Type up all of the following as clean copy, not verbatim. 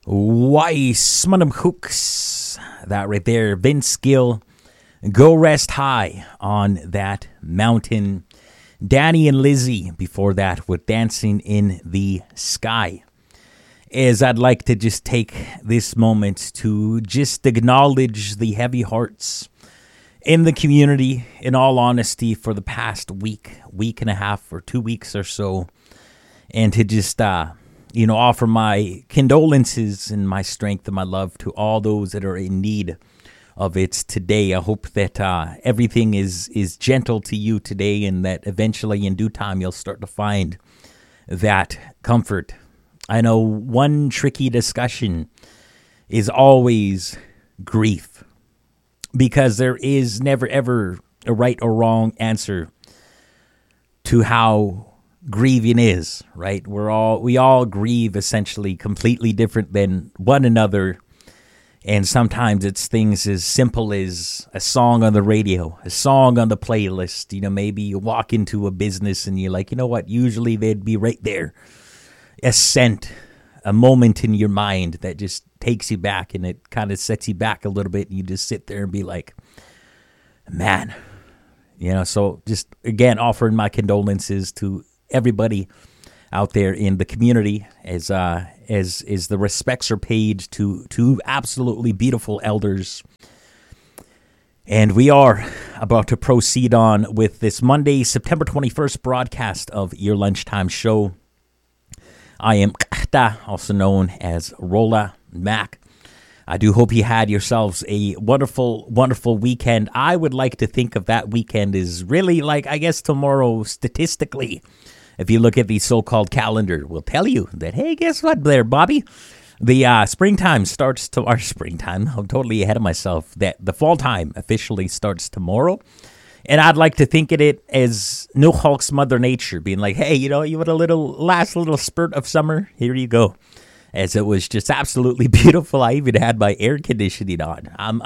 Weiss, Smunham Hooks. That right there. Vince Gill. Go Rest High on that mountain. Danny and Lizzie before that with Dancing in the Sky. As I'd like to just take this moment to just acknowledge the heavy hearts in the community, in all honesty, for the past week and a half or 2 weeks or so. And to just, offer my condolences and my strength and my love to all those that are in need of it today. I hope that everything is gentle to you today, and that eventually in due time you'll start to find that comfort. I know one tricky discussion is always grief, because there is never ever a right or wrong answer to how grieving is, right? We all grieve essentially completely different than one another. And sometimes it's things as simple as a song on the radio, a song on the playlist. Maybe you walk into a business and you're like, you know what? Usually they'd be right there. A scent, a moment in your mind that just takes you back, and it kind of sets you back a little bit. And you just sit there and be like, man, so just again, offering my condolences to everybody out there in the community, as the respects are paid to two absolutely beautiful elders. And we are about to proceed on with this Monday, September 21st broadcast of your lunchtime show. I am Kta, also known as Rolla Mac. I do hope you had yourselves a wonderful, wonderful weekend. I would like to think of that weekend as really like, I guess tomorrow, statistically, if you look at the so-called calendar, will tell you that, hey, guess what there, Bobby? The springtime starts to our springtime. I'm totally ahead of myself. That the fall time officially starts tomorrow. And I'd like to think of it as New Hulk's Mother Nature being like, hey, you had a last little spurt of summer. Here you go. As it was just absolutely beautiful. I even had my air conditioning on.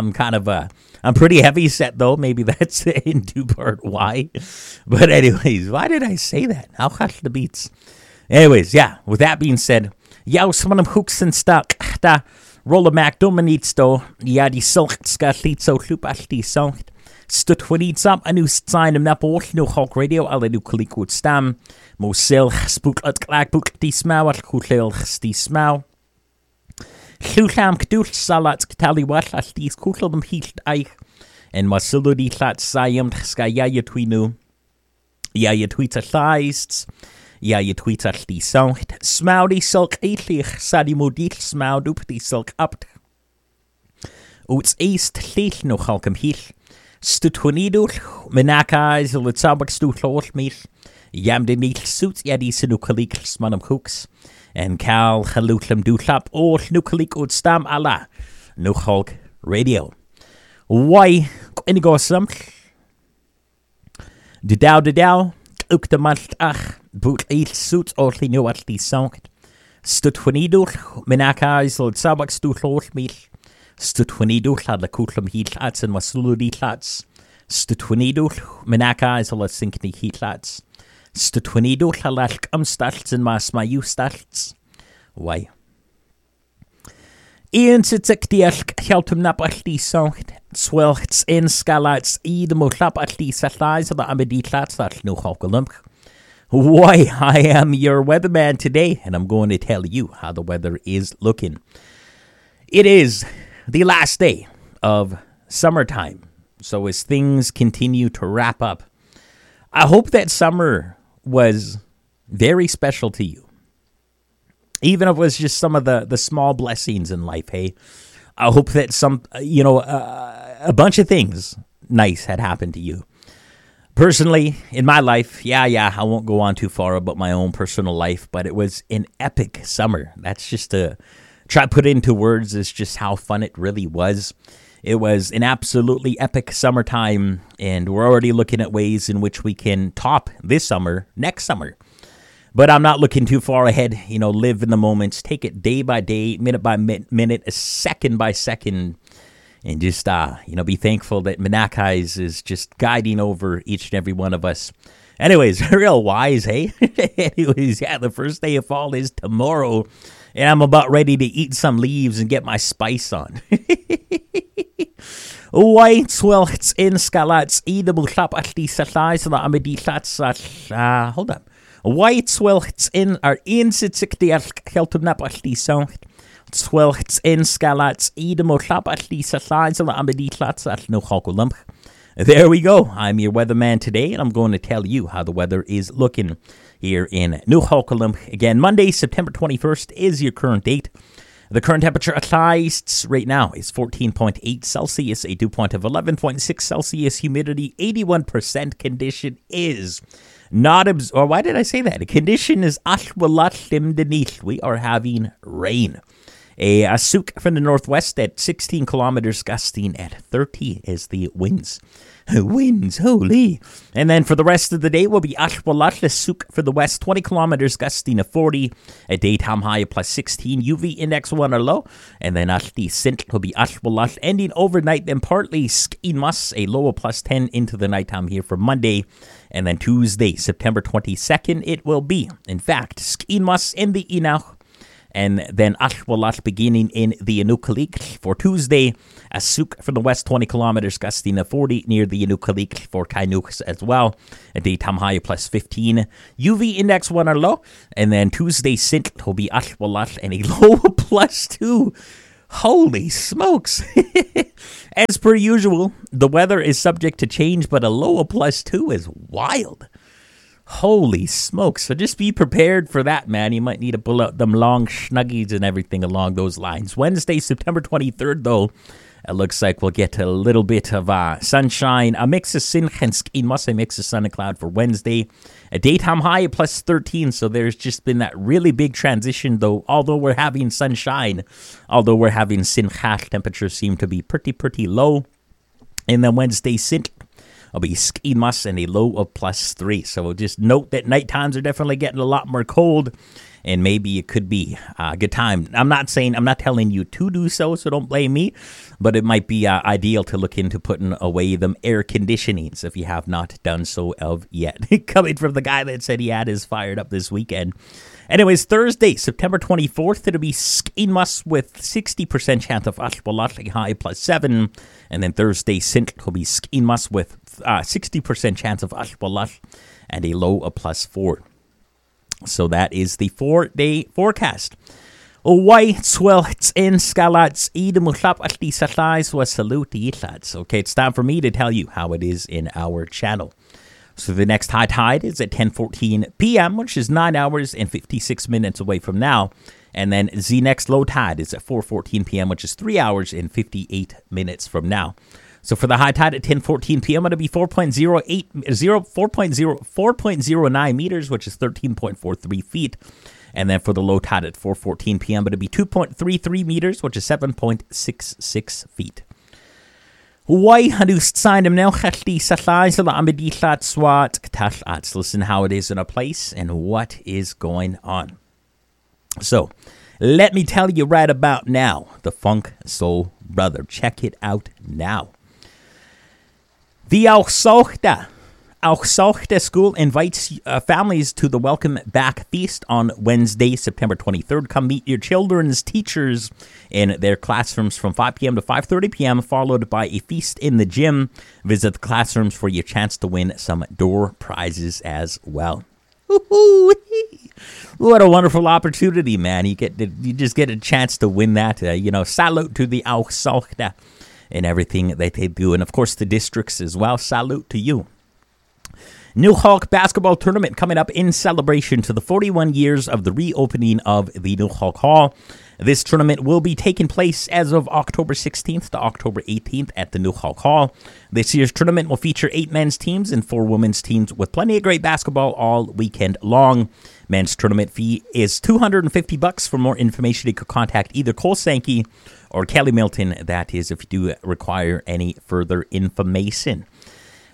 I'm pretty heavy set though. Maybe that's in due part why. But anyways, why did I say that? I'll hush the beats. Anyways, yeah, with that being said, Smunham Hooks and stuck. Rolla Mac Dominito, die Silk Skatlizo Lupashti Songt. Stut Winnies up a new sign of Naples, no Hulk Radio, alle new Kalikwood Stam. Mosil, spook at Glagbook, die Smow, at Kutel, die Smow. Lukam Kdul Salat, Taliwat, at these Kutelum Heat Eich. And Masiludi Flat Siam, Skaya Twinu. Ja, je tweets at Lists. Ja, je tweets at die Songt. Smow die Silk Eich, Sadi Modil, Smow doop die Silk up. Oets East, Leech, no Hulkum Heat. Stutwinidul, Menaka is a Litzabak Stutloch Meat, Yamde Neat Suits Yadi Sinukalik Smunham Hooks, and Cal Haluklam Dutlap or Nukalik Ud Stam Allah, No Hulk Radio. Why, Inigo Sum? Didow, Uk the Malt Ach, Boot 8 Suits Ortly No at the Song. Stutwinidul, Menaka is a Litzabak Stutloch Meat. Stutwinidul had the Kutlam heat lads and Masuludi lads. Stutwinidul, Menaka is a lot sinkny heat lads. Stutwinidul had like stats and Masmayu stats. Why? Ian Sitzek Dielk Heltum Nap at the Songt. Swelts in Scalats E the Motlap at the Satlies of the Amedi lads that no Hokalump. Why, I am your weatherman today, and I'm going to tell you how the weather is looking. It is the last day of summertime. So as things continue to wrap up, I hope that summer was very special to you. Even if it was just some of the small blessings in life, hey. I hope that a bunch of things nice had happened to you. Personally, in my life, I won't go on too far about my own personal life, but it was an epic summer. That's just to try to put it into words is just how fun it really was. It was an absolutely epic summertime, and we're already looking at ways in which we can top this summer, next summer. But I'm not looking too far ahead, live in the moments, take it day by day, minute by minute, second by second, and just, be thankful that Menaka is just guiding over each and every one of us Anyways, real wise, hey? Anyways, yeah, the first day of fall is tomorrow, and I'm about ready to eat some leaves and get my spice on. White swelts in scalats, edible clap at least a size of the amidilats. Hold up. White swelts in our insitsik the heltumnap at least so. Swelts in scalats, edible clap at least a size of the amidilats at no hokulump. There we go. I'm your weatherman today, and I'm going to tell you how the weather is looking here in New Hokulum. Again, Monday, September 21st is your current date. The current temperature outside right now is 14.8 Celsius, a dew point of 11.6 Celsius, humidity 81%. Condition is not or why did I say that? The condition is ashwalat. We are having rain. A souk from the northwest at 16 kilometers, gusting at 30 is the winds. Winds, holy. And then for the rest of the day, will be Ashwalat, souk for the west, 20 kilometers, gusting at 40. A daytime high of plus 16, UV index 1 or low. And then Ashli Sint will be Ashwalat, ending overnight, then partly Skinmas, a low of plus 10 into the nighttime here for Monday. And then Tuesday, September 22nd, it will be, in fact, Skinmas in the Inach. And then Ashwalat beginning in the Inukalik for Tuesday. A souk from the west, 20 kilometers, gusting at 40 near the Inukalik for Kainuks as well. A daytime high of plus 15. UV index 1 or low. And then Tuesday, Sint will be Ashwalat and a low of plus 2. Holy smokes. As per usual, the weather is subject to change, but a low of plus 2 is wild. Holy smokes. So just be prepared for that, man. You might need to pull out them long snuggies and everything along those lines. Wednesday, September 23rd, though, it looks like we'll get a little bit of sunshine. A mix of sinch and must a mix of sun and cloud for Wednesday. A daytime high of plus 13, so there's just been that really big transition, though. Although we're having sunshine, although we're having sinch, temperatures seem to be pretty low. And then Wednesday, Sint will be Skimas and a low of plus 3. So just note that night times are definitely getting a lot more cold, and maybe it could be a good time. I'm not telling you to do so don't blame me, but it might be ideal to look into putting away them air conditionings if you have not done so of yet. Coming from the guy that said he had his fired up this weekend. Anyways, Thursday, September 24th, it'll be Skinmas with 60% chance of Ashwalat, high plus 7. And then Thursday, Sint will be Skinmas with 60% chance of Ashwalat and a low of plus 4. So that is the 4-day forecast. White swelts in scalats, idamushap at least size was salute the Okay, it's time for me to tell you how it is in our channel. So the next high tide is at 10:14 p.m., which is 9 hours and 56 minutes away from now. And then the next low tide is at 4:14 p.m., which is 3 hours and 58 minutes from now. So for the high tide at 10:14 p.m., it'll be 4.09 meters, which is 13.43 feet. And then for the low tide at 4:14 p.m., it'll be 2.33 meters, which is 7.66 feet. Let's listen how it is in a place and what is going on. So, let me tell you right about now, the Funk Soul Brother. Check it out now. The Auchsochte School invites families to the Welcome Back Feast on Wednesday, September 23rd. Come meet your children's teachers in their classrooms from 5 p.m. to 5:30 p.m., followed by a feast in the gym. Visit the classrooms for your chance to win some door prizes as well. What a wonderful opportunity, man. You just get a chance to win that. Salute to the Auchsochte and everything that they do. And, of course, the districts as well. Salute to you. New Hawk basketball tournament coming up in celebration to the 41 years of the reopening of the New Hawk Hall. This tournament will be taking place as of October 16th to October 18th at the New Hawk Hall. This year's tournament will feature 8 men's teams and 4 women's teams with plenty of great basketball all weekend long. Men's tournament fee is $250. For more information, you could contact either Cole Sankey or Kelly Milton. That is if you do require any further information.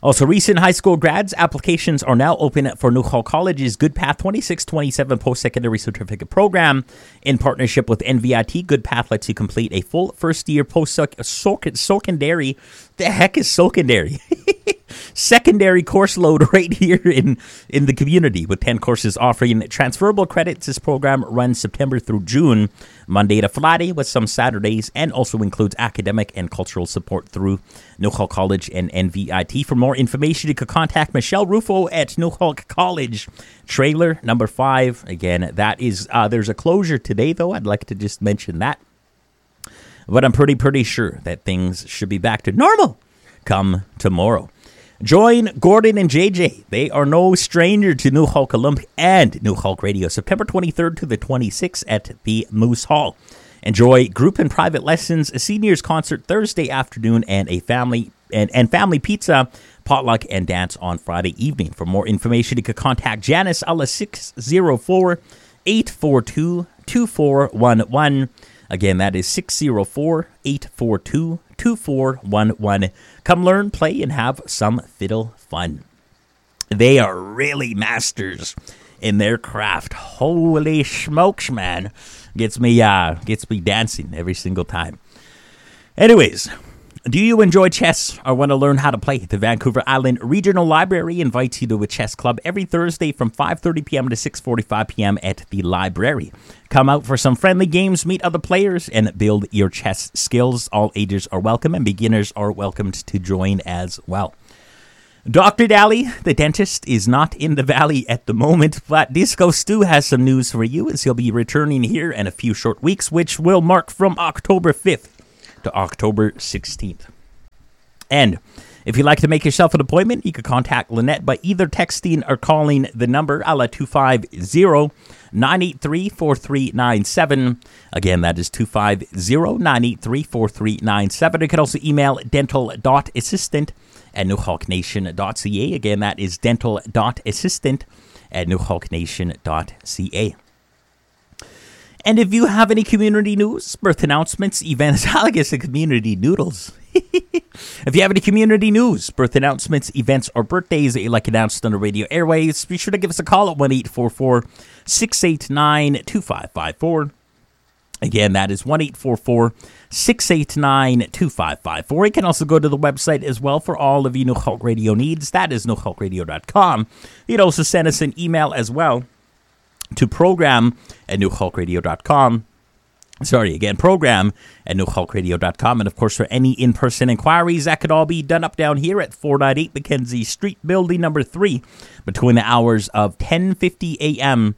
Also, recent high school grads applications are now open for New Hall College's Good Path 2627 post-secondary certificate program. In partnership with NVIT, Good Path lets you complete a full first-year post-secondary. The heck is secondary? Secondary course load right here in the community, with 10 courses offering transferable credits. This program runs September through June, Monday to Friday, with some Saturdays, and also includes academic and cultural support through New Hall College and NVIT. For more information, you could contact Michelle Rufo at New Hall College, trailer number 5. Again, that is there's a closure today, though. I'd like to just mention that, but I'm pretty sure that things should be back to normal come tomorrow. Join Gordon and JJ. They are no stranger to New Hulk Olympic and New Hulk Radio, September 23rd to the 26th at the Moose Hall. Enjoy group and private lessons, a seniors concert Thursday afternoon, and a family pizza, potluck, and dance on Friday evening. For more information, you can contact Janice Alla 604-842-2411. Again, that is 604-842-2411. Come learn, play, and have some fiddle fun. They are really masters in their craft. Holy smokes, man. Gets me dancing every single time. Anyways, do you enjoy chess or want to learn how to play? The Vancouver Island Regional Library invites you to a chess club every Thursday from 5:30 p.m. to 6:45 p.m. at the library. Come out for some friendly games, meet other players, and build your chess skills. All ages are welcome, and beginners are welcomed to join as well. Dr. Daly, the dentist, is not in the valley at the moment, but Disco Stu has some news for you, as he'll be returning here in a few short weeks, which will mark from October 5th. to October 16th. And if you'd like to make yourself an appointment, you can contact Lynette by either texting or calling the number ala 250-983-4397. Again, that is 250-983-4397. You can also email dental.assistant@newhawknation.ca. Again, that is dental.assistant@newhawknation.ca. And if you have any community news, birth announcements, events, I guess the community noodles. If you have any community news, birth announcements, events, or birthdays that you'd like announced on the radio airwaves, be sure to give us a call at 1-844-689-2554. Again, that is 1-844-689-2554. You can also go to the website as well for all of your New Hulk Radio needs. That is newhulkradio.com. You'd also send us an email as well to program@newhulkradio.com. program@newhulkradio.com. And of course, for any in-person inquiries, that could all be done up down here at 498 Mackenzie Street, building number 3, between the hours of 10:50 a.m.,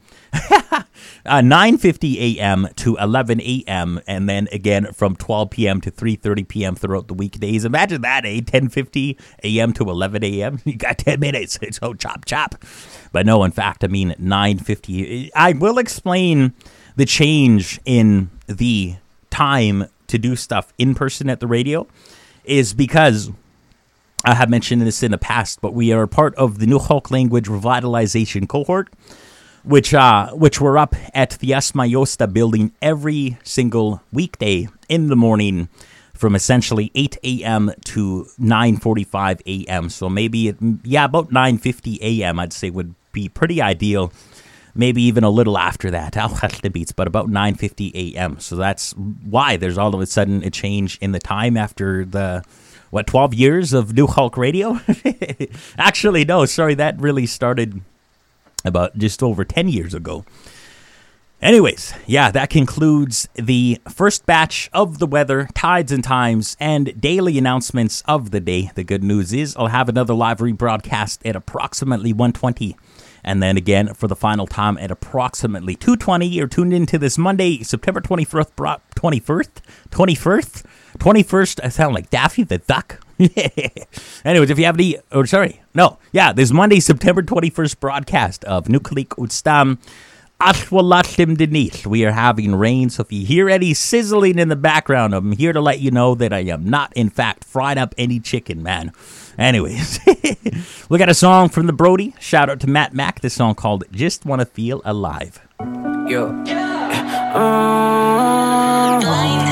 9:50 a.m. to 11 a.m., and then again from 12 p.m. to 3:30 p.m. throughout the weekdays. Imagine that, 10:50 a.m. to 11 a.m. You got 10 minutes. It's so chop. But no, in fact, I mean 9:50. I will explain the change in the time to do stuff in person at the radio is because I have mentioned this in the past, but we are part of the New Hulk Language Revitalization Cohort, which we're up at the Asmayosta building every single weekday in the morning from essentially 8 a.m. to 9:45 a.m. So maybe, about 9:50 a.m. I'd say would be pretty ideal. Maybe even a little after that. I'll hush the beats, but about 9:50 a.m. So that's why there's all of a sudden a change in the time after the, 12 years of New Hulk Radio? Actually, no, sorry, that really started about just over 10 years ago. Anyways, that concludes the first batch of the weather, tides and times, and daily announcements of the day. The good news is I'll have another live rebroadcast at approximately 1:20. And then again, for the final time at approximately 2:20, you're tuned into this Monday, September 21st. I sound like Daffy the Duck. Anyways, if you have any, this Monday, September 21st broadcast of Nuklik Utstam Ashwalatim Denise. We are having rain, so if you hear any sizzling in the background, I'm here to let you know that I am not, in fact, fried up any chicken, man. Anyways, we got a song from the Brody. Shout out to Matt Mack. This song called Just Wanna Feel Alive. Yo.